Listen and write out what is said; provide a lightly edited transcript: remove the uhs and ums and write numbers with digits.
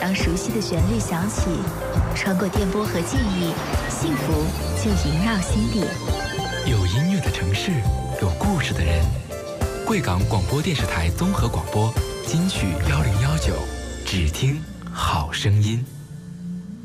当熟悉的旋律响起，穿过电波和记忆，幸福就萦绕心底。 有音乐的城市，有故事的人。贵港广播电视台综合广播金曲1019，只听好声音。